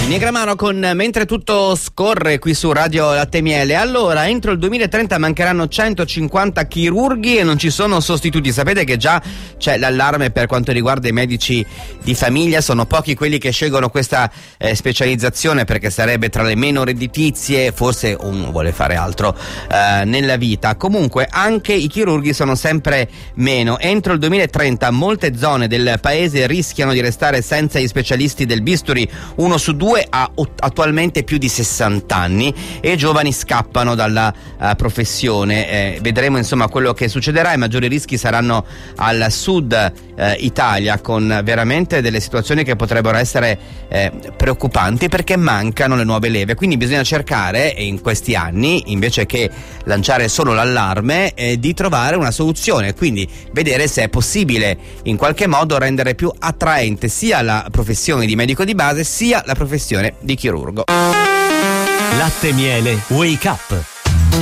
Negramaro con Mentre tutto scorre qui su Radio Latte Miele. Allora, entro il 2030 mancheranno 150 chirurghi e non ci sono sostituti. Sapete che già c'è l'allarme per quanto riguarda i medici di famiglia, sono pochi quelli che scelgono questa specializzazione perché sarebbe tra le meno redditizie, forse uno vuole fare altro nella vita. Comunque anche i chirurghi sono sempre meno. Entro il 2030 molte zone del paese rischiano di restare senza gli specialisti del bisturi. 1 su 2 ha attualmente più di 60 anni e i giovani scappano dalla professione. Vedremo insomma quello che succederà. I maggiori rischi saranno al sud Italia, con veramente delle situazioni che potrebbero essere preoccupanti perché mancano le nuove leve. Quindi bisogna cercare in questi anni, invece che lanciare solo l'allarme, di trovare una soluzione, quindi vedere se è possibile in qualche modo rendere più attraente sia la professione di medico di base sia la professione di chirurgo. Latte Miele Wake Up.